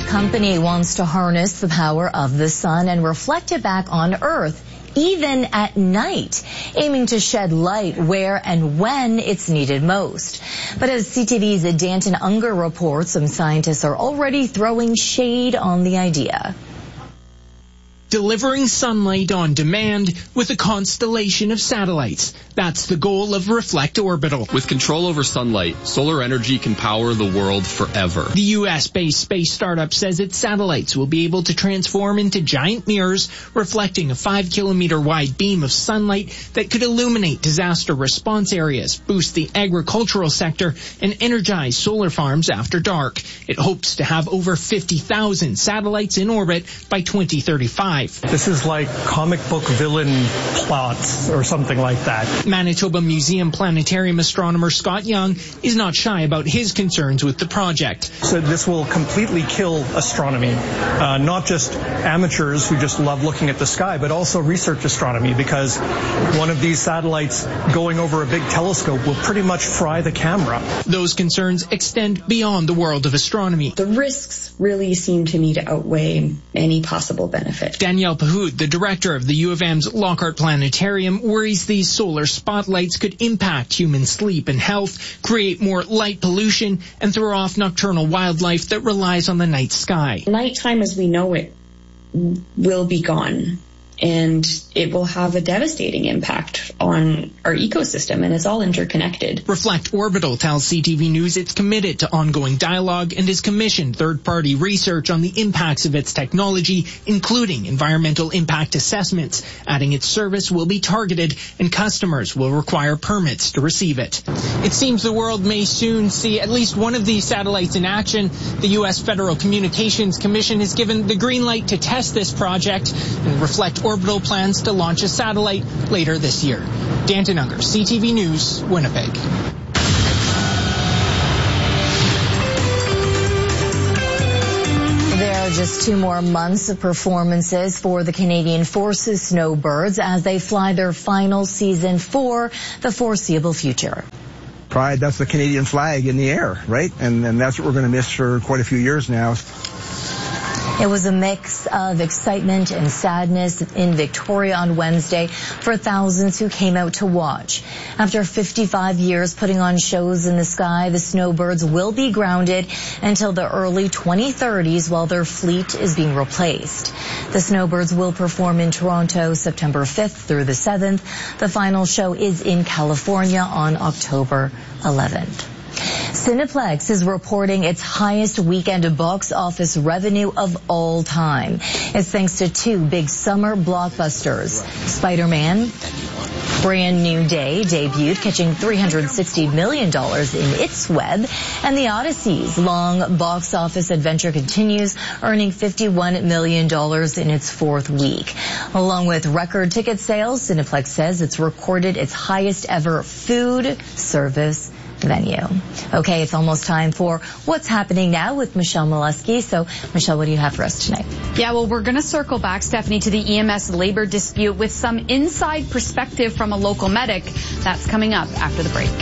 company wants to harness the power of the sun and reflect it back on Earth, even at night, aiming to shed light where and when it's needed most. But as CTV's Danton Unger reports, some scientists are already throwing shade on the idea. Delivering sunlight on demand with a constellation of satellites. That's the goal of Reflect Orbital. With control over sunlight, solar energy can power the world forever. The U.S.-based space startup says its satellites will be able to transform into giant mirrors, reflecting a 5-kilometer wide beam of sunlight that could illuminate disaster response areas, boost the agricultural sector, and energize solar farms after dark. It hopes to have over 50,000 satellites in orbit by 2035. This is like comic book villain plots or something like that. Manitoba Museum Planetarium astronomer Scott Young is not shy about his concerns with the project. So this will completely kill astronomy, not just amateurs who just love looking at the sky, but also research astronomy, because one of these satellites going over a big telescope will pretty much fry the camera. Those concerns extend beyond the world of astronomy. The risks really seem to me to outweigh any possible benefit. Danielle Pahoud, the director of the U of M's Lockhart Planetarium, worries these solar spotlights could impact human sleep and health, create more light pollution, and throw off nocturnal wildlife that relies on the night sky. Nighttime as we know it will be gone, and it will have a devastating impact on our ecosystem, and it's all interconnected. Reflect Orbital tells CTV News it's committed to ongoing dialogue and has commissioned third-party research on the impacts of its technology, including environmental impact assessments, adding its service will be targeted and customers will require permits to receive it. It seems the world may soon see at least one of these satellites in action. The U.S. Federal Communications Commission has given the green light to test this project, and Reflect Orbital plans to launch a satellite later this year. Danton Unger, CTV News, Winnipeg. There are just 2 more months of performances for the Canadian Forces Snowbirds as they fly their final season for the foreseeable future. Pride, that's the Canadian flag in the air, right? And that's what we're going to miss for quite a few years now. It was a mix of excitement and sadness in Victoria on Wednesday for thousands who came out to watch. After 55 years putting on shows in the sky, the Snowbirds will be grounded until the early 2030s while their fleet is being replaced. The Snowbirds will perform in Toronto September 5th through the 7th. The final show is in California on October 11th. Cineplex is reporting its highest weekend box office revenue of all time. It's thanks to 2 big summer blockbusters. Spider-Man Brand New Day debuted, catching $360 million in its web, and The Odyssey's long box office adventure continues, earning $51 million in its 4th week. Along with record ticket sales, Cineplex says it's recorded its highest ever food service venue. Okay, it's almost time for What's Happening Now with Michelle Molesky. So, Michelle, what do you have for us tonight? Yeah, well, we're going to circle back, Stephanie, to the EMS labor dispute with some inside perspective from a local medic. That's coming up after the break.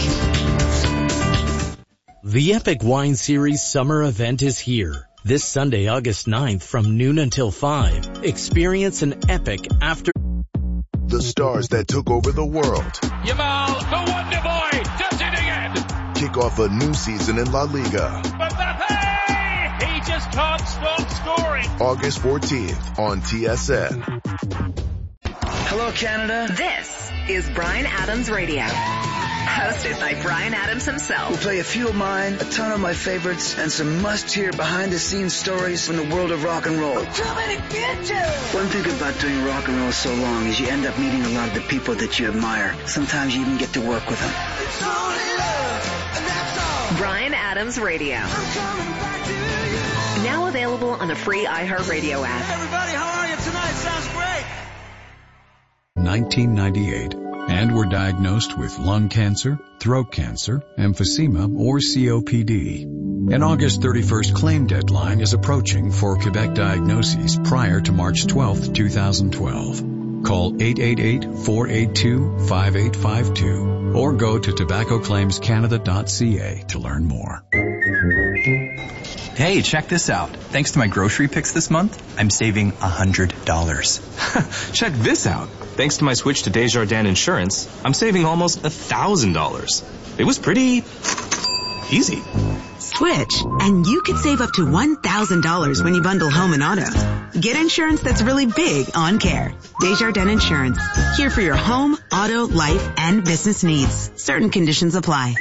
The Epic Wine Series summer event is here. This Sunday, August 9th from noon until 5. Experience an epic after... The stars that took over the world. Yamal, the Wonder Boy, does it again. Kick off a new season in La Liga. Mbappe, he just can't stop scoring. August 14th on TSN. Hello, Canada. This is Bryan Adams Radio. Hosted by Bryan Adams himself. We'll play a few of mine, a ton of my favorites, and some must-hear behind-the-scenes stories from the world of rock and roll. I'm coming to get you! One thing about doing rock and roll so long is you end up meeting a lot of the people that you admire. Sometimes you even get to work with them. It's only love, and that's all. Bryan Adams Radio. I'm coming back to you. Now available on the free iHeartRadio app. Hey, everybody, how are you tonight? Sounds great. 1998. And were diagnosed with lung cancer, throat cancer, emphysema, or COPD. An August 31st claim deadline is approaching for Quebec diagnoses prior to March 12, 2012. Call 888-482-5852 or go to tobaccoclaimscanada.ca to learn more. Hey, check this out. Thanks to my grocery picks this month, I'm saving $100. Check this out. Thanks to my switch to Desjardins Insurance, I'm saving almost $1,000. It was pretty easy. Switch, and you could save up to $1,000 when you bundle home and auto. Get insurance that's really big on care. Desjardins Insurance. Here for your home, auto, life, and business needs. Certain conditions apply.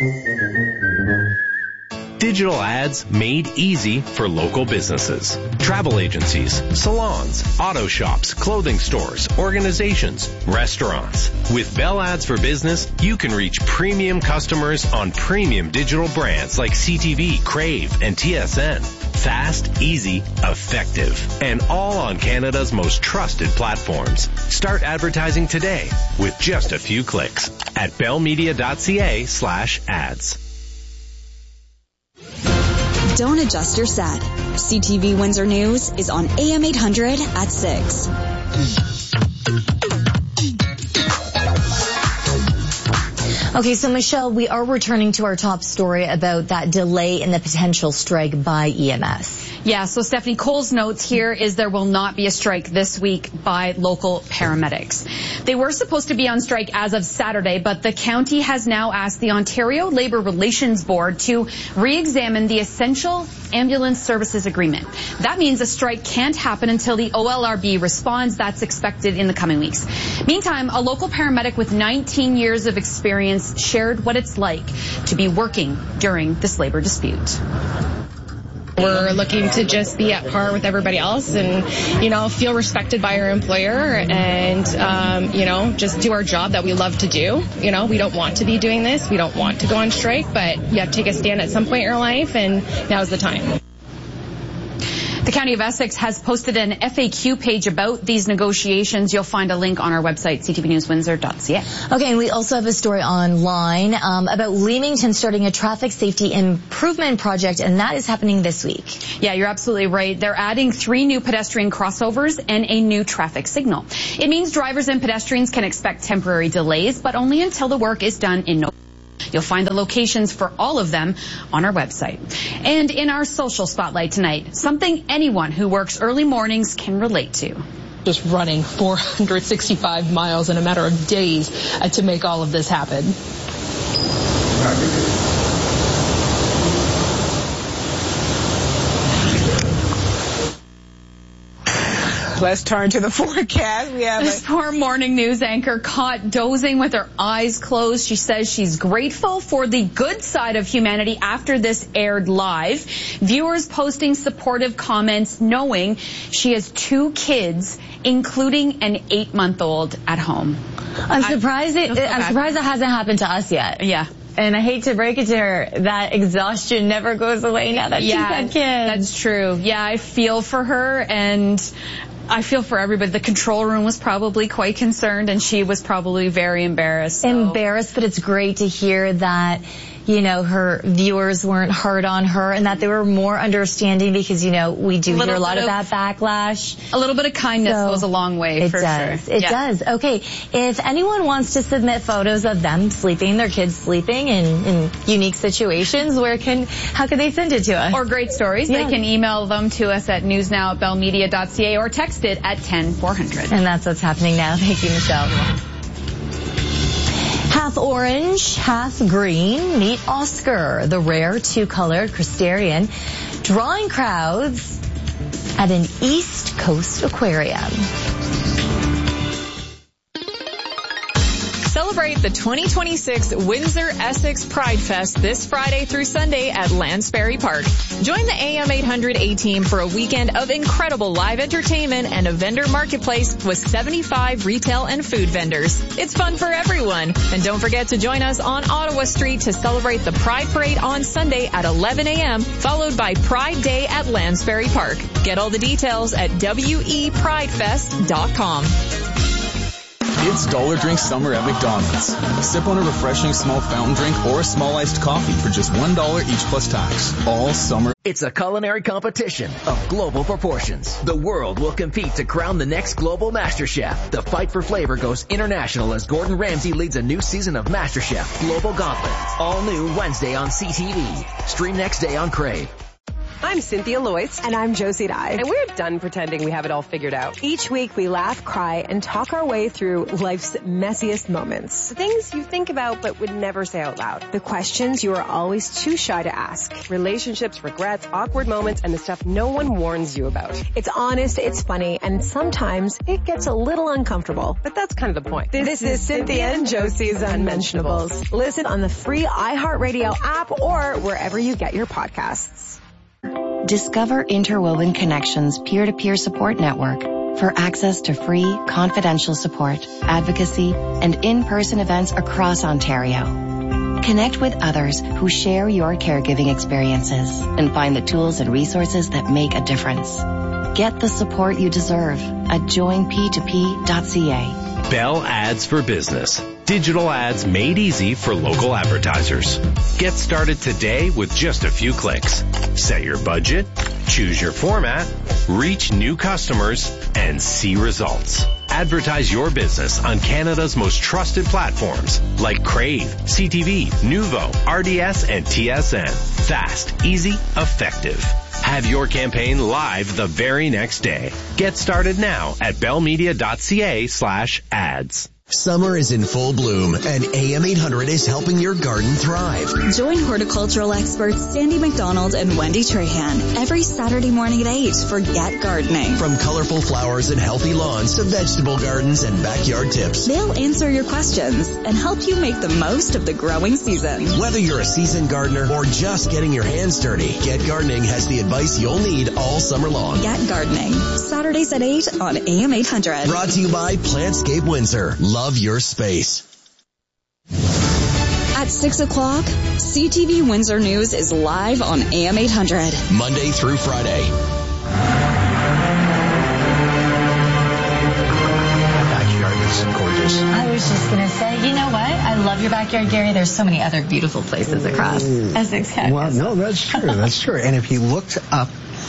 Digital ads made easy for local businesses. Travel agencies, salons, auto shops, clothing stores, organizations, restaurants. With Bell Ads for Business, you can reach premium customers on premium digital brands like CTV, Crave, and TSN. Fast, easy, effective, and all on Canada's most trusted platforms. Start advertising today with just a few clicks at bellmedia.ca/ads. Don't adjust your set. CTV Windsor News is on AM 800 at 6. Okay, so Michelle, we are returning to our top story about that delay in the potential strike by EMS. Yeah, so Stephanie, Cole's notes here is there will not be a strike this week by local paramedics. They were supposed to be on strike as of Saturday, but the county has now asked the Ontario Labour Relations Board to re-examine the Essential Ambulance Services Agreement. That means a strike can't happen until the OLRB responds. That's expected in the coming weeks. Meantime, a local paramedic with 19 years of experience shared what it's like to be working during this labor dispute. We're looking to just be at par with everybody else and, feel respected by our employer and, just do our job that we love to do. We don't want to be doing this. We don't want to go on strike, but you have to take a stand at some point in your life, and now's the time. The County of Essex has posted an FAQ page about these negotiations. You'll find a link on our website, ctvnewswindsor.ca. Okay, and we also have a story online about Leamington starting a traffic safety improvement project, and that is happening this week. Yeah, you're absolutely right. They're adding 3 new pedestrian crossovers and a new traffic signal. It means drivers and pedestrians can expect temporary delays, but only until the work is done in November. You'll find the locations for all of them on our website. And in our social spotlight tonight, something anyone who works early mornings can relate to. Just running 465 miles in a matter of days to make all of this happen. Let's turn to the forecast. We have this poor morning news anchor caught dozing with her eyes closed. She says she's grateful for the good side of humanity after this aired live. Viewers posting supportive comments knowing she has 2 kids, including an 8-month-old at home. I'm surprised that hasn't happened to us yet. Yeah. And I hate to break it to her, that exhaustion never goes away now that she's had kids. That's true. Yeah, I feel for her, and I feel for everybody. The control room was probably quite concerned, and she was probably very embarrassed. So. Embarrassed, but it's great to hear that, her viewers weren't hard on her and that they were more understanding because, we do hear a lot of that backlash. A little bit of kindness goes a long way, for sure. It does. Okay, if anyone wants to submit photos of them sleeping, their kids sleeping in unique situations, how can they send it to us? Or great stories. Yeah. They can email them to us at newsnow@bellmedia.ca or text it at 10400. And that's what's happening now. Thank you, Michelle. Half orange, half green. Meet Oscar, the rare 2-colored crustacean, drawing crowds at an East Coast aquarium. Celebrate the 2026 Windsor Essex Pride Fest this Friday through Sunday at Lansbury Park. Join the AM 800 A-Team for a weekend of incredible live entertainment and a vendor marketplace with 75 retail and food vendors. It's fun for everyone. And don't forget to join us on Ottawa Street to celebrate the Pride Parade on Sunday at 11 a.m., followed by Pride Day at Lansbury Park. Get all the details at wepridefest.com. It's Dollar Drink Summer at McDonald's. Sip on a refreshing small fountain drink or a small iced coffee for just $1 each plus tax. All summer. It's a culinary competition of global proportions. The world will compete to crown the next global MasterChef. The fight for flavor goes international as Gordon Ramsay leads a new season of MasterChef Global Gauntlet. All new Wednesday on CTV. Stream next day on Crave. I'm Cynthia Loyce. And I'm Josie Dye. And we're done pretending we have it all figured out. Each week we laugh, cry, and talk our way through life's messiest moments. The things you think about but would never say out loud. The questions you are always too shy to ask. Relationships, regrets, awkward moments, and the stuff no one warns you about. It's honest, it's funny, and sometimes it gets a little uncomfortable. But that's kind of the point. This is Cynthia and Josie's Unmentionables. Listen on the free iHeartRadio app or wherever you get your podcasts. Discover Interwoven Connections peer-to-peer support network for access to free, confidential support, advocacy, and in-person events across Ontario. Connect with others who share your caregiving experiences and find the tools and resources that make a difference. Get the support you deserve at joinp2p.ca. Bell Ads for Business. Digital ads made easy for local advertisers. Get started today with just a few clicks. Set your budget, choose your format, reach new customers, and see results. Advertise your business on Canada's most trusted platforms like Crave, CTV, Nuvo, RDS, and TSN. Fast, easy, effective. Have your campaign live the very next day. Get started now at bellmedia.ca/ads. Summer is in full bloom, and AM 800 is helping your garden thrive. Join horticultural experts Sandy McDonald and Wendy Trahan every Saturday morning at 8 for Get Gardening. From colorful flowers and healthy lawns to vegetable gardens and backyard tips. They'll answer your questions and help you make the most of the growing season. Whether you're a seasoned gardener or just getting your hands dirty, Get Gardening has the advice you'll need all summer long. Get Gardening, Saturdays at 8 on AM 800. Brought to you by Plantscape Windsor. Love your space. At 6 o'clock, CTV Windsor News is live on AM 800. Monday through Friday. Backyard is gorgeous. I was just going to say, you know what? I love your backyard, Gary. There's so many other beautiful places across Essex County. Well, no, that's true. That's true. And if you looked up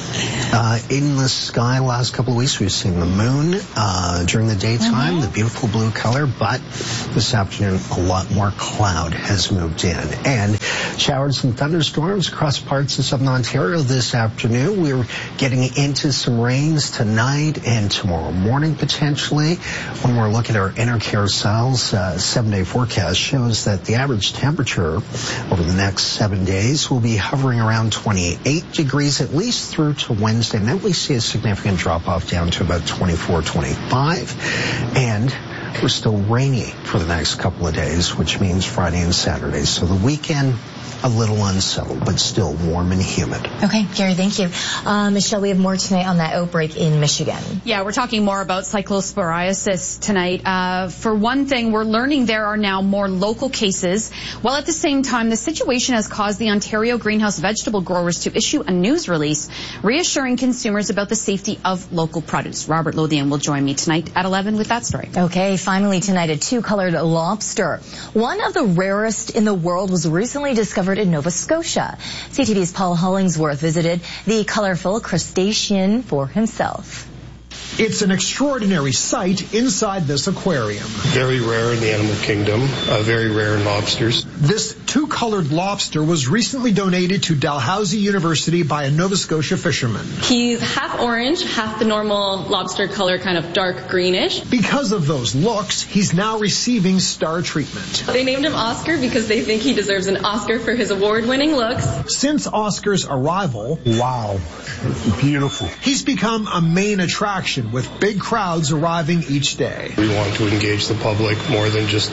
in the sky last couple of weeks, we've seen the moon during the daytime, the beautiful blue color, but this afternoon a lot more cloud has moved in. And showers and thunderstorms across parts of southern Ontario this afternoon. We're getting into some rains tonight and tomorrow morning potentially. When we're looking at our Intercarousals 7-day forecast shows that the average temperature over the next 7 days will be hovering around 28 degrees at least through to Wednesday. And then we see a significant drop off down to about 24, 25. And we're still rainy for the next couple of days, which means Friday and Saturday. So the weekend, a little unsettled, but still warm and humid. Okay, Gary, thank you. Michelle, we have more tonight on that outbreak in Michigan. Yeah, we're talking more about cyclosporiasis tonight. For one thing, we're learning there are now more local cases, while at the same time, the situation has caused the Ontario greenhouse vegetable growers to issue a news release reassuring consumers about the safety of local produce. Robert Lothian will join me tonight at 11 with that story. Okay, finally tonight, a two-colored lobster. One of the rarest in the world was recently discovered in Nova Scotia. CTV's Paul Hollingsworth visited the colorful crustacean for himself. It's an extraordinary sight inside this aquarium. Very rare in the animal kingdom, very rare in lobsters. This two-colored lobster was recently donated to Dalhousie University by a Nova Scotia fisherman. He's half orange, half the normal lobster color, kind of dark greenish. Because of those looks, he's now receiving star treatment. They named him Oscar because they think he deserves an Oscar for his award-winning looks. Since Oscar's arrival, wow, beautiful. He's become a main attraction with big crowds arriving each day. We want to engage the public more than just,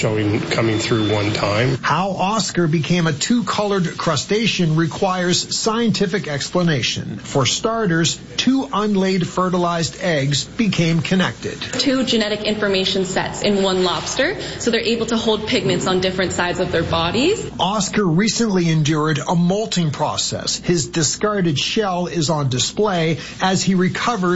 coming through one time. How Oscar became a two-colored crustacean requires scientific explanation. For starters, two unlaid fertilized eggs became connected. Two genetic information sets in one lobster, so they're able to hold pigments on different sides of their bodies. Oscar recently endured a molting process. His discarded shell is on display as he recovers in this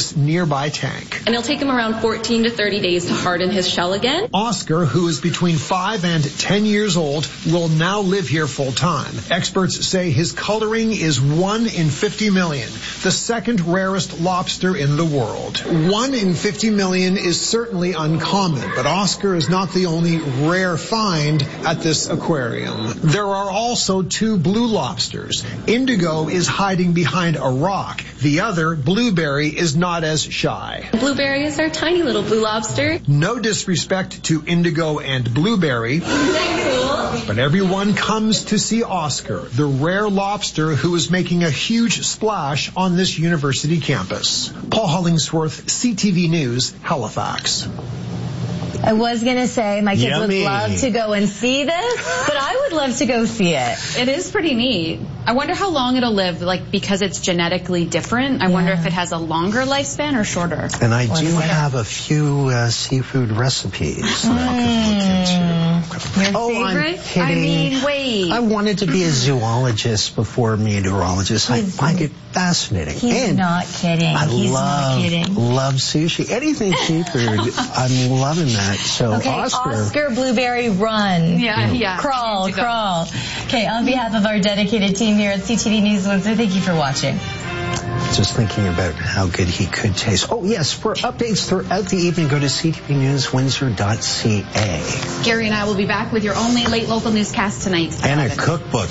this nearby tank. And it'll take him around 14 to 30 days to harden his shell again. Oscar, who is between 5 and 10 years old, will now live here full time. Experts say his coloring is 1 in 50 million, the second rarest lobster in the world. 1 in 50 million is certainly uncommon, but Oscar is not the only rare find at this aquarium. There are also 2 blue lobsters. Indigo is hiding behind a rock. The other, Blueberry, is not as shy. Blueberry is our tiny little blue lobster. No disrespect to Indigo and Blueberry, but everyone comes to see Oscar, the rare lobster who is making a huge splash on this university campus. Paul Hollingsworth, CTV News, Halifax. I was going to say my kids Yummy. would love to go and see this, but I would love to go see it. It is pretty neat. I wonder how long it'll live, like, because it's genetically different. I wonder if it has a longer lifespan or shorter. And I do have a few seafood recipes that I could look into. Your favorite? I'm kidding. I mean, wait. I wanted to be a zoologist before meteorologist. I find it fascinating. He's not kidding. He's not kidding. Love sushi. Anything seafood, I'm loving that. So Okay, Oscar Blueberry, run. Yeah. Crawl. Okay, on behalf of our dedicated team here at CTV News Windsor, thank you for watching. Just thinking about how good he could taste. Oh, yes, for updates throughout the evening, go to ctvnewswindsor.ca. Gary and I will be back with your only late local newscast tonight. And a cookbook.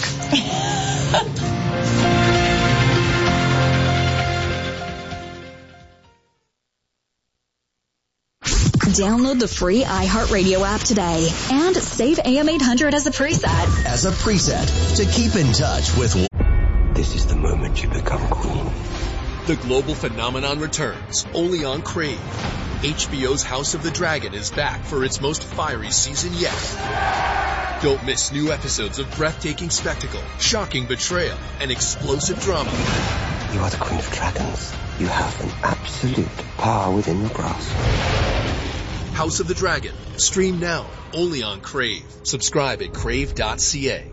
Download the free iHeartRadio app today and save AM 800 as a preset. As a preset to keep in touch with. This is the moment you become queen. The global phenomenon returns only on Crave. HBO's House of the Dragon is back for its most fiery season yet. Don't miss new episodes of breathtaking spectacle, shocking betrayal, and explosive drama. You are the Queen of Dragons. You have an absolute power within your grasp. House of the Dragon. Stream now, only on Crave. Subscribe at crave.ca.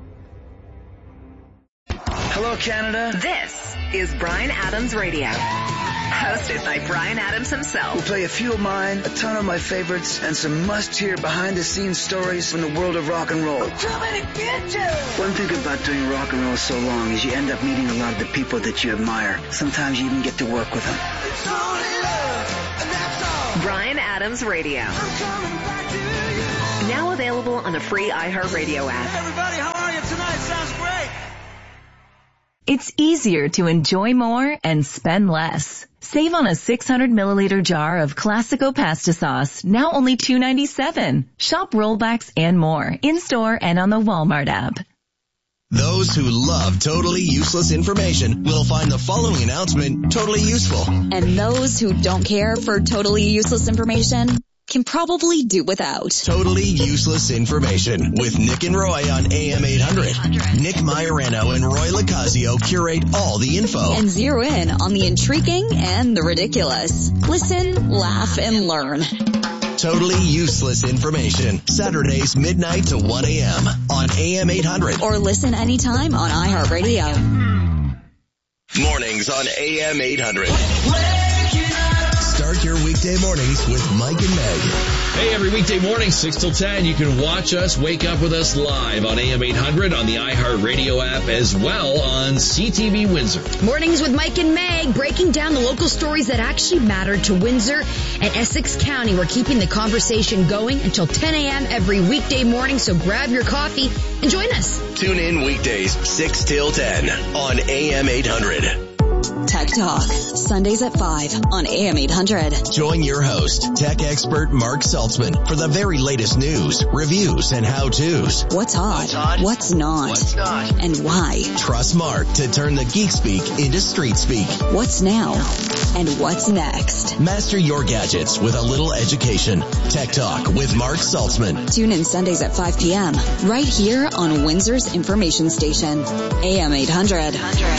Hello, Canada. This is Bryan Adams Radio. Hosted by Bryan Adams himself. We'll play a few of mine, a ton of my favorites, and some must-hear behind-the-scenes stories from the world of rock and roll. I'm coming to get you! One thing about doing rock and roll so long is you end up meeting a lot of the people that you admire. Sometimes you even get to work with them. It's only love, and that's all. Bryan Adams Radio. I'm coming back to you. Now available on the free iHeartRadio app. Hey, everybody, how are you tonight? Sounds great. It's easier to enjoy more and spend less. Save on a 600 milliliter jar of Classico pasta sauce, now only $2.97. Shop rollbacks and more, in-store and on the Walmart app. Those who love totally useless information will find the following announcement totally useful. And those who don't care for totally useless information can probably do without. Totally useless information with Nick and Roy on AM 800. Nick Majorano and Roy Locasio curate all the info. And zero in on the intriguing and the ridiculous. Listen, laugh, and learn. Totally useless information. Saturdays midnight to 1 a.m. on AM 800. Or listen anytime on iHeartRadio. Mornings on AM 800. Start your weekday mornings with Mike and Meg. Hey, every weekday morning, 6 till 10, you can watch us, wake up with us live on AM 800 on the iHeartRadio app, as well on CTV Windsor. Mornings with Mike and Meg, breaking down the local stories that actually matter to Windsor and Essex County. We're keeping the conversation going until 10 a.m. every weekday morning, so grab your coffee and join us. Tune in weekdays, 6 till 10 on AM 800. Tech Talk, Sundays at 5 on AM 800. Join your host, tech expert Mark Saltzman, for the very latest news, reviews, and how-tos. What's hot? What's not? And why? Trust Mark to turn the geek speak into street speak. What's now? And what's next? Master your gadgets with a little education. Tech Talk with Mark Saltzman. Tune in Sundays at 5 p.m. right here on Windsor's information station, AM 800.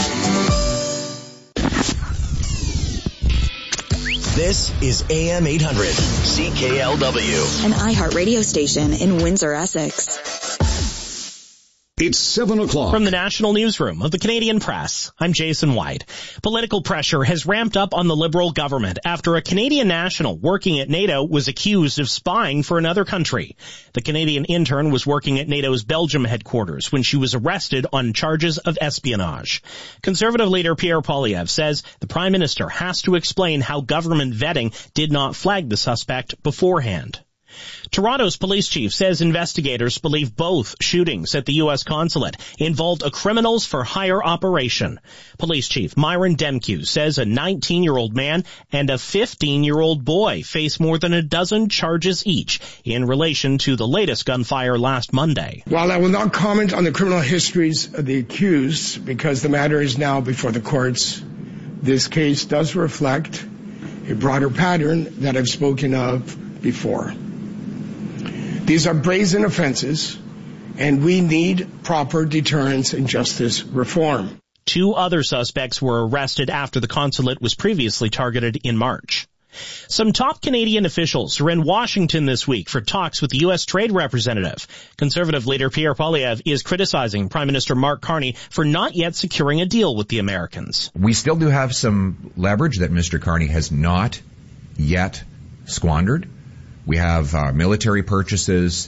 This is AM 800, CKLW. An iHeartRadio station in Windsor, Essex. It's 7 o'clock. From the National Newsroom of the Canadian Press, I'm Jason White. Political pressure has ramped up on the Liberal government after a Canadian national working at NATO was accused of spying for another country. The Canadian intern was working at NATO's Belgium headquarters when she was arrested on charges of espionage. Conservative leader Pierre Poilievre says the Prime Minister has to explain how government vetting did not flag the suspect beforehand. Toronto's police chief says investigators believe both shootings at the U.S. consulate involved a criminals for hire operation. Police chief Myron Demkew says a 19-year-old man and a 15-year-old boy face more than a dozen charges each in relation to the latest gunfire last Monday. While I will not comment on the criminal histories of the accused because the matter is now before the courts, this case does reflect a broader pattern that I've spoken of before. These are brazen offenses, and we need proper deterrence and justice reform. 2 other suspects were arrested after the consulate was previously targeted in March. Some top Canadian officials are in Washington this week for talks with the U.S. Trade Representative. Conservative leader Pierre Poilievre is criticizing Prime Minister Mark Carney for not yet securing a deal with the Americans. We still do have some leverage that Mr. Carney has not yet squandered. We have our military purchases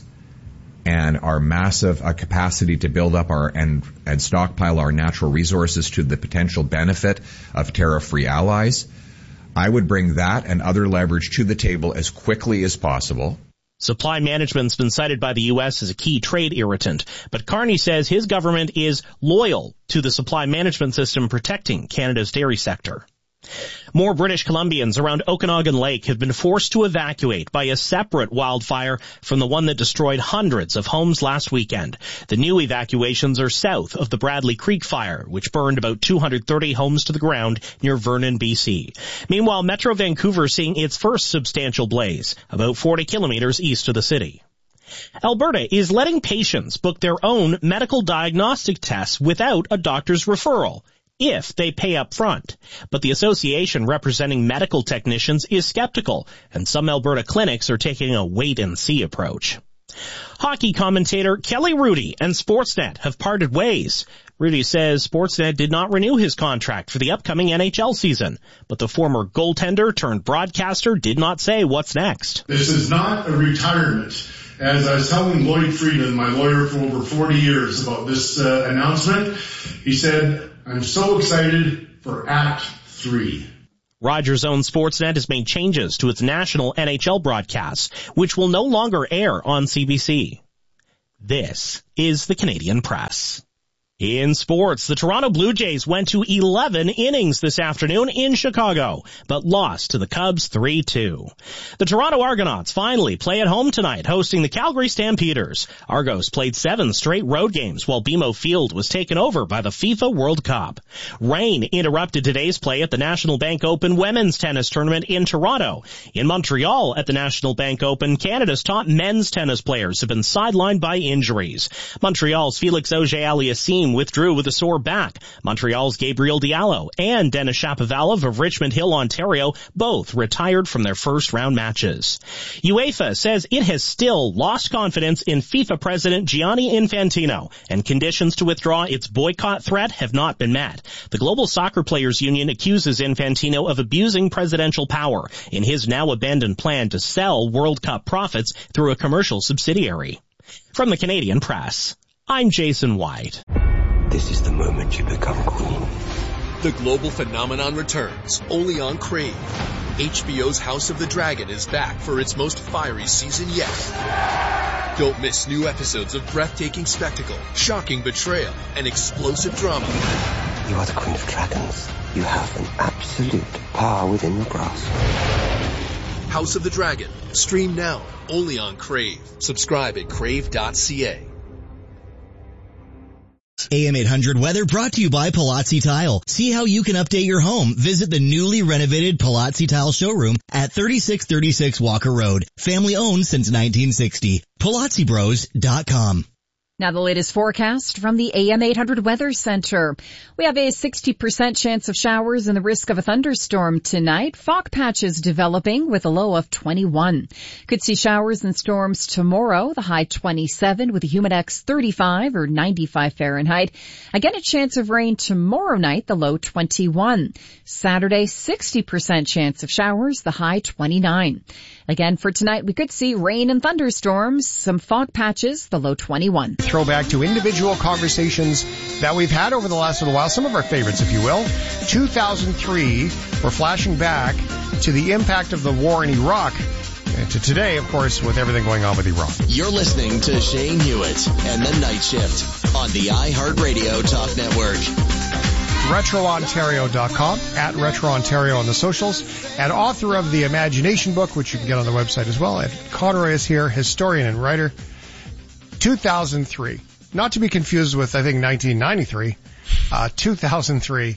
and our massive capacity to build up and stockpile our natural resources to the potential benefit of tariff-free allies. I would bring that and other leverage to the table as quickly as possible. Supply management's been cited by the U.S. as a key trade irritant, but Carney says his government is loyal to the supply management system protecting Canada's dairy sector. More British Columbians around Okanagan Lake have been forced to evacuate by a separate wildfire from the one that destroyed hundreds of homes last weekend. The new evacuations are south of the Bradley Creek fire, which burned about 230 homes to the ground near Vernon, BC. Meanwhile, Metro Vancouver seeing its first substantial blaze, about 40 kilometers east of the city. Alberta is letting patients book their own medical diagnostic tests without a doctor's referral, if they pay up front. But the association representing medical technicians is skeptical, and some Alberta clinics are taking a wait-and-see approach. Hockey commentator Kelly Hrudey and Sportsnet have parted ways. Hrudey says Sportsnet did not renew his contract for the upcoming NHL season, but the former goaltender turned broadcaster did not say what's next. This is not a retirement. As I was telling Lloyd Friedman, my lawyer for over 40 years, about this announcement, he said, I'm so excited for Act 3. Rogers' own Sportsnet has made changes to its national NHL broadcasts, which will no longer air on CBC. This is the Canadian Press. In sports, the Toronto Blue Jays went to 11 innings this afternoon in Chicago, but lost to the Cubs 3-2. The Toronto Argonauts finally play at home tonight, hosting the Calgary Stampeders. Argos played 7 straight road games while BMO Field was taken over by the FIFA World Cup. Rain interrupted today's play at the National Bank Open Women's Tennis Tournament in Toronto. In Montreal at the National Bank Open, Canada's top men's tennis players have been sidelined by injuries. Montreal's Felix Auger-Aliassime withdrew with a sore back. Montreal's Gabriel Diallo and Denis Shapovalov of Richmond Hill, Ontario, both retired from their first-round matches. UEFA says it has still lost confidence in FIFA President Gianni Infantino, and conditions to withdraw its boycott threat have not been met. The Global Soccer Players Union accuses Infantino of abusing presidential power in his now-abandoned plan to sell World Cup profits through a commercial subsidiary. From the Canadian Press, I'm Jason White. This is the moment you become queen. The global phenomenon returns, only on Crave. HBO's House of the Dragon is back for its most fiery season yet. Don't miss new episodes of breathtaking spectacle, shocking betrayal, and explosive drama. You are the Queen of Dragons. You have an absolute power within your grasp. House of the Dragon. Stream now, only on Crave. Subscribe at crave.ca. AM 800 weather brought to you by Palazzi Tile. See how you can update your home. Visit the newly renovated Palazzi Tile showroom at 3636 Walker Road. Family owned since 1960. PalazziBros.com. Now the latest forecast from the AM 800 Weather Center. We have a 60% chance of showers and the risk of a thunderstorm tonight. Fog patches developing with a low of 21. Could see showers and storms tomorrow, the high 27 with a humidex 35 or 95 Fahrenheit. Again, a chance of rain tomorrow night, the low 21. Saturday, 60% chance of showers, the high 29. Again, for tonight, we could see rain and thunderstorms, some fog patches, the low 21. Throwback to individual conversations that we've had over the last little while, some of our favorites, if you will. 2003, we're flashing back to the impact of the war in Iraq, and to today, of course, with everything going on with Iran. You're listening to Shane Hewitt and the Night Shift on the iHeartRadio Talk Network. RetroOntario.com, at RetroOntario on the socials, and author of the Imagination book, which you can get on the website as well. Ed Conroy is here, historian and writer. 2003. Not to be confused with, I think, 1993. 2003.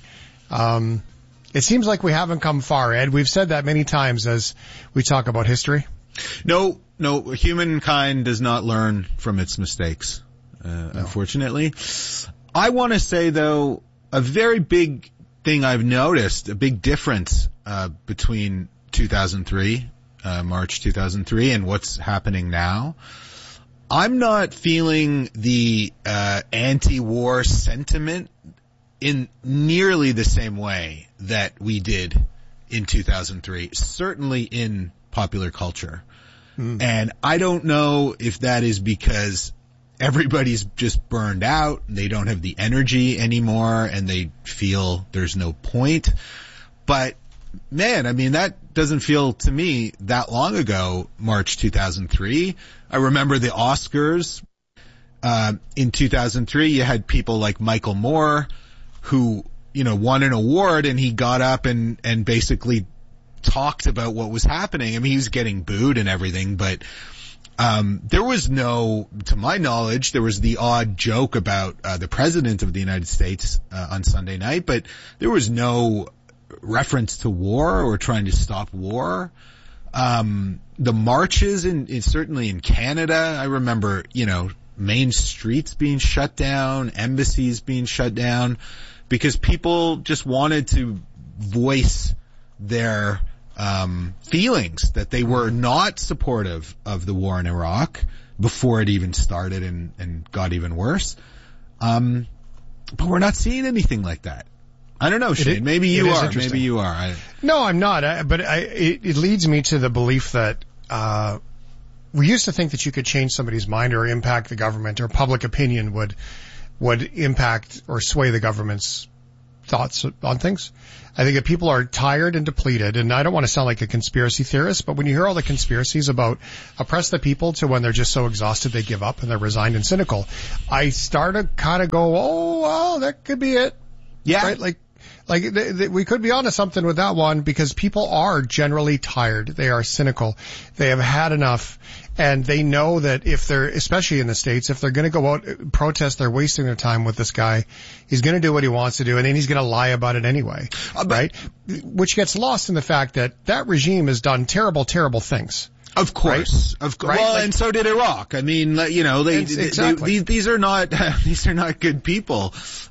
It seems like we haven't come far, Ed. We've said that many times as we talk about history. No, humankind does not learn from its mistakes, unfortunately. I want to say, though, a very big thing I've noticed, a big difference between 2003, March 2003, and what's happening now. I'm not feeling the anti-war sentiment in nearly the same way that we did in 2003, certainly in popular culture. And I don't know if that is because everybody's just burned out, they don't have the energy anymore, and they feel there's no point. But man, I mean, that doesn't feel to me that long ago, March 2003. I remember the Oscars. In 2003, you had people like Michael Moore who, won an award, and he got up and basically talked about what was happening. I mean, he was getting booed and everything, but there was no, to my knowledge, there was the odd joke about the President of the United States on Sunday night, but there was no reference to war or trying to stop war. The marches certainly in Canada, I remember, main streets being shut down, embassies being shut down, because people just wanted to voice their feelings that they were not supportive of the war in Iraq before it even started and got even worse. But we're not seeing anything like that. I don't know, Shane. Maybe you are. Maybe you are. No, I'm not. But it leads me to the belief that we used to think that you could change somebody's mind or impact the government, or public opinion would impact or sway the government's thoughts on things. I think that people are tired and depleted, and I don't want to sound like a conspiracy theorist, but when you hear all the conspiracies about oppress the people to when they're just so exhausted they give up and they're resigned and cynical, I start to kind of go, oh, well, that could be it. Yeah. Right? Like we could be onto something with that one, because people are generally tired. They are cynical. They have had enough. And they know that if they're, especially in the States, if they're going to go out and protest, they're wasting their time with this guy. He's going to do what he wants to do, and then he's going to lie about it anyway. Right? Which gets lost in the fact that regime has done terrible, terrible things. Of course, right? Of course. Right? Well, and so did Iraq. I mean, exactly. These are not good people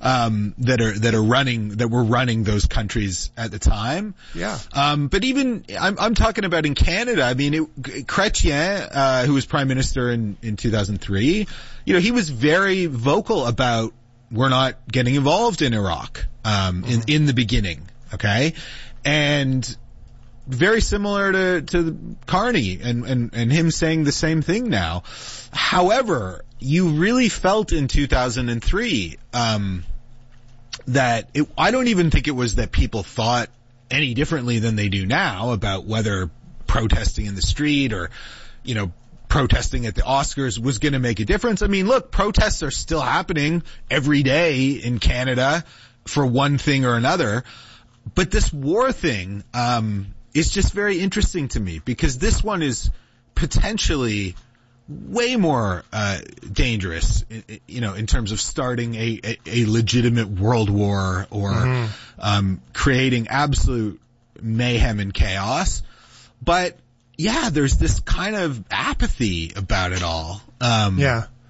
that were running those countries at the time. Yeah. But even I'm talking about in Canada. I mean, Chrétien, who was prime minister in 2003, he was very vocal about we're not getting involved in Iraq in the beginning. Okay, and very similar to Carney and him saying the same thing now. However, you really felt in 2003 that I don't even think it was that people thought any differently than they do now about whether protesting in the street or, protesting at the Oscars was going to make a difference. I mean, look, protests are still happening every day in Canada for one thing or another. But this war thing, it's just very interesting to me, because this one is potentially way more dangerous, in terms of starting a legitimate world war or creating absolute mayhem and chaos. But yeah, there's this kind of apathy about it all. Yeah.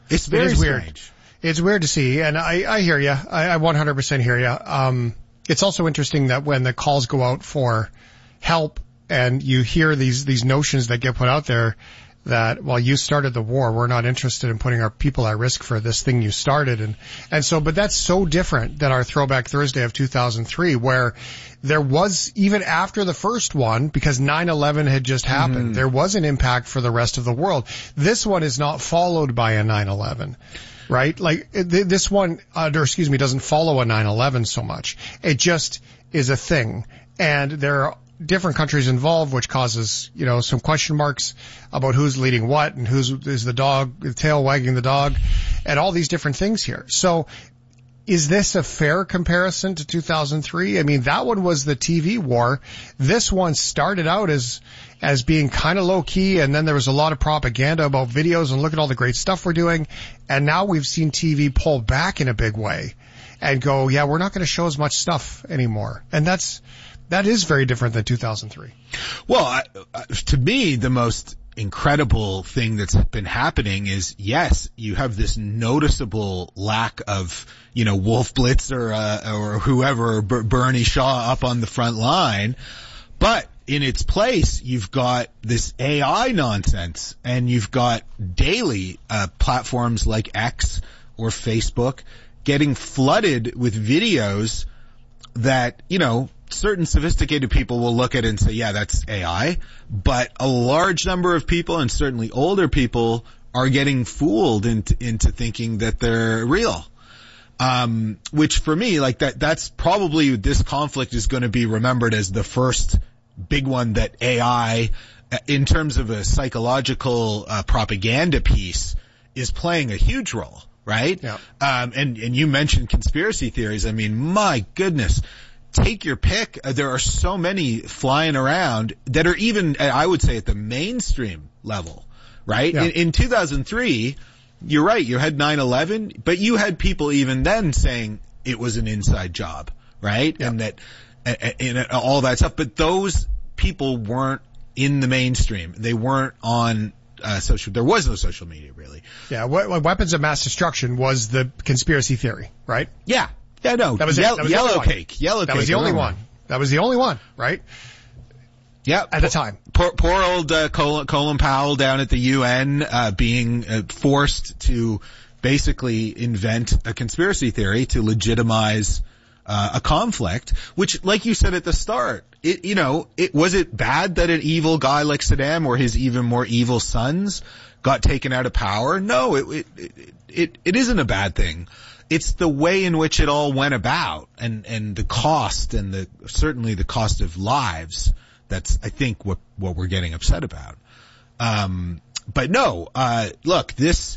It's very weird. strange. It's weird to see, and I hear you. I 100% hear you. It's also interesting that when the calls go out for help and you hear these notions that get put out there that, well, you started the war, we're not interested in putting our people at risk for this thing you started. And so, but that's so different than our Throwback Thursday of 2003, where there was, even after the first one, because 9/11 had just happened, there was an impact for the rest of the world. This one is not followed by a 9/11. Right? Like, this one, doesn't follow a 9/11 so much. It just is a thing. And there are different countries involved, which causes, some question marks about who's leading what and is the tail wagging the dog, and all these different things here. So, is this a fair comparison to 2003? I mean, that one was the TV war. This one started out as being kind of low key, and then there was a lot of propaganda about videos and look at all the great stuff we're doing. And now we've seen TV pull back in a big way and go, yeah, we're not going to show as much stuff anymore. And that is very different than 2003. Well, to me, the most incredible thing that's been happening is, yes, you have this noticeable lack of, Wolf Blitzer, or whoever, Bernie Shaw up on the front line. But in its place, you've got this AI nonsense, and you've got daily, platforms like X or Facebook getting flooded with videos that, certain sophisticated people will look at it and say, yeah, that's AI. But a large number of people, and certainly older people, are getting fooled into thinking that they're real. Which for me, like that's probably, this conflict is going to be remembered as the first big one that AI, in terms of a psychological, propaganda piece, is playing a huge role, right? Yeah. And you mentioned conspiracy theories. I mean, my goodness. Take your pick. There are so many flying around that are even, I would say, at the mainstream level, right? Yeah. In 2003, you're right, you had 9/11, but you had people even then saying it was an inside job, right? Yeah. And that, and all that stuff. But those people weren't in the mainstream. They weren't on there was no social media, really. Yeah, weapons of mass destruction was the conspiracy theory, right? Yeah. Yeah, no. That was Yellow Cake. That was the only one. That was the only one, right? Yeah. At the time. Poor old Colin Powell down at the UN being forced to basically invent a conspiracy theory to legitimize a conflict, which, like you said at the start, was it bad that an evil guy like Saddam or his even more evil sons got taken out of power? No, it isn't a bad thing. It's the way in which it all went about, and the cost, and certainly the cost of lives. That's, I think, what we're getting upset about. But no, look,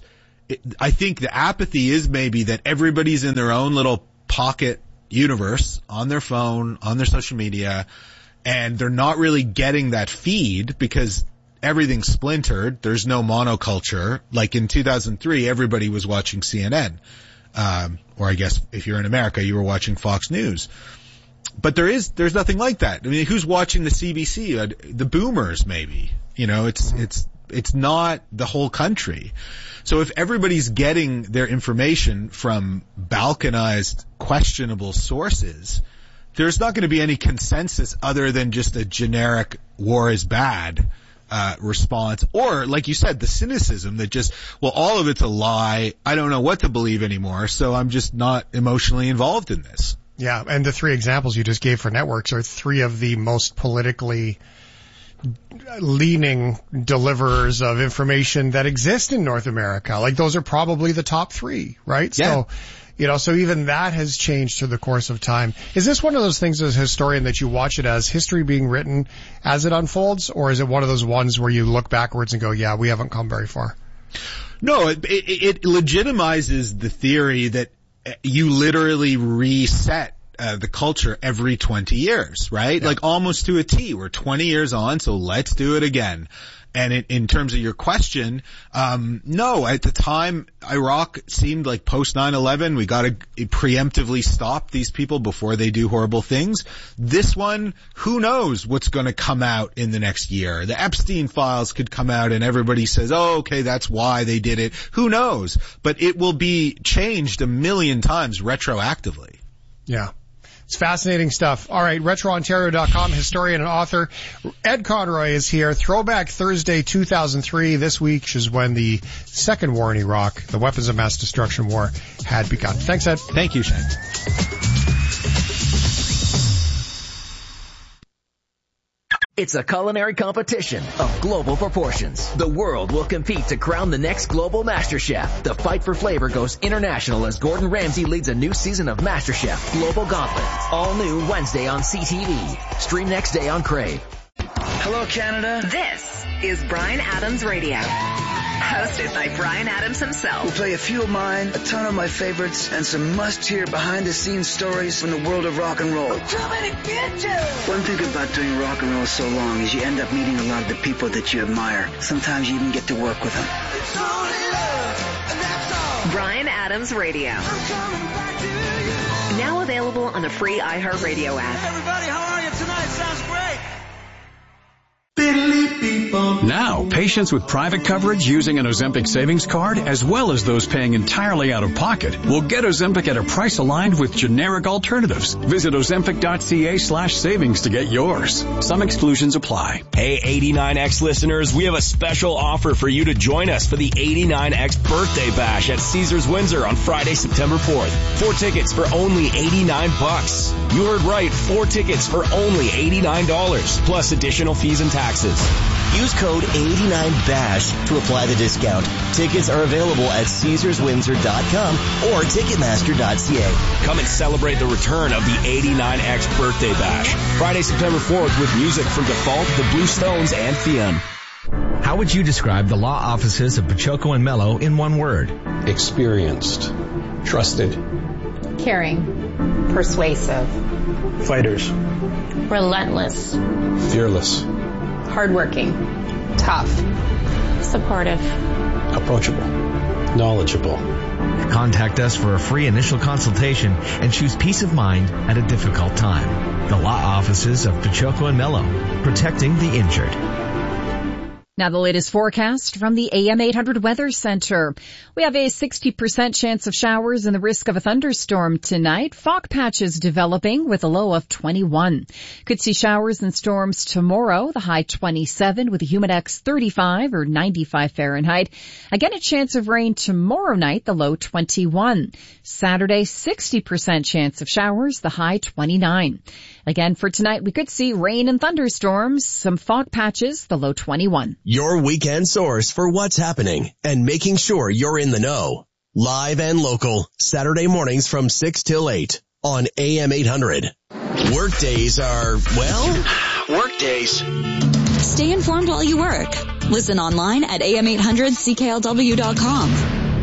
I think the apathy is maybe that everybody's in their own little pocket universe, on their phone, on their social media, and they're not really getting that feed because everything's splintered. There's no monoculture. Like in 2003, everybody was watching CNN. Or I guess if you're in America, you were watching Fox News. But there's nothing like that. I mean, who's watching the CBC? The boomers, maybe. It's not the whole country. So if everybody's getting their information from balkanized, questionable sources, there's not going to be any consensus other than just a generic war is bad response, or like you said, the cynicism that just, well, all of it's a lie. I don't know what to believe anymore, so I'm just not emotionally involved in this. Yeah, and the three examples you just gave for networks are three of the most politically leaning deliverers of information that exist in North America. Like, those are probably the top three, right? Yeah. So even that has changed through the course of time. Is this one of those things as a historian that you watch it as history being written as it unfolds, or is it one of those ones where you look backwards and go, yeah, we haven't come very far? No, it legitimizes the theory that you literally reset the culture every 20 years, right? Like almost to a T. We're 20 years on, so let's do it again. And in terms of your question, no, at the time, Iraq seemed like post 9/11, we got to preemptively stop these people before they do horrible things. This one, who knows what's going to come out in the next year? The Epstein files could come out and everybody says, oh, okay, that's why they did it. Who knows? But it will be changed a million times retroactively. Yeah. It's fascinating stuff. All right, RetroOntario.com historian and author Ed Conroy is here. Throwback Thursday 2003, this week, which is when the second war in Iraq, the weapons of mass destruction war, had begun. Thanks, Ed. Thank you, Shane. It's a culinary competition of global proportions. The world will compete to crown the next global MasterChef. The fight for flavor goes international as Gordon Ramsay leads a new season of MasterChef Global Gauntlet. All new Wednesday on CTV. Stream next day on Crave. Hello, Canada. This is Bryan Adams Radio. Hosted by Bryan Adams himself. We'll play a few of mine, a ton of my favorites, and some must-hear behind-the-scenes stories from the world of rock and roll. I'm coming to get you! One thing about doing rock and roll so long is you end up meeting a lot of the people that you admire. Sometimes you even get to work with them. It's only love, and that's all. Bryan Adams Radio. I'm coming back to you. Now available on the free iHeartRadio app. Hey, everybody, how are you tonight? Sounds great. Now, patients with private coverage using an Ozempic savings card, as well as those paying entirely out of pocket, will get Ozempic at a price aligned with generic alternatives. Visit Ozempic.ca/savings to get yours. Some exclusions apply. Hey, 89X listeners, we have a special offer for you to join us for the 89X Birthday Bash at Caesars Windsor on Friday, September 4th. 4 tickets for only $89. You heard right, 4 tickets for only $89, plus additional fees and taxes. Use code 89BASH to apply the discount. Tickets are available at CaesarsWindsor.com or Ticketmaster.ca. Come and celebrate the return of the 89X Birthday Bash. Friday, September 4th with music from Default, The Blue Stones, and Thiem. How would you describe the law offices of Pachoco and Mello in one word? Experienced. Trusted. Caring. Persuasive. Fighters. Relentless. Fearless. Hardworking. Tough. Supportive. Approachable. Knowledgeable. Contact us for a free initial consultation and choose peace of mind at a difficult time. The law offices of Pachoco and Mello, protecting the injured. Now the latest forecast from the AM 800 Weather Center. We have a 60% chance of showers and the risk of a thunderstorm tonight. Fog patches developing with a low of 21. Could see showers and storms tomorrow, the high 27 with a humidex 35 or 95 Fahrenheit. Again, a chance of rain tomorrow night, the low 21. Saturday, 60% chance of showers, the high 29. Again, for tonight, we could see rain and thunderstorms, some fog patches, the low 21. Your weekend source for what's happening and making sure you're in the know. Live and local, Saturday mornings from 6 till 8 on AM 800. Workdays are, well, workdays. Stay informed while you work. Listen online at am800CKLW.com.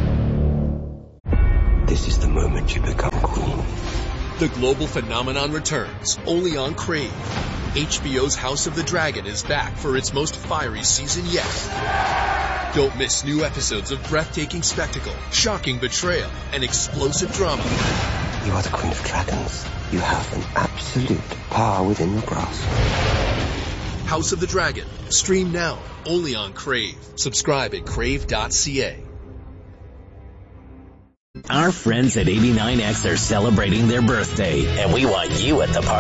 This is the moment you become queen. The global phenomenon returns, only on Crave. HBO's House of the Dragon is back for its most fiery season yet. Don't miss new episodes of breathtaking spectacle, shocking betrayal, and explosive drama. You are the Queen of Dragons. You have an absolute power within your grasp. House of the Dragon. Stream now, only on Crave. Subscribe at crave.ca. Our friends at 89X are celebrating their birthday, and we want you at the party.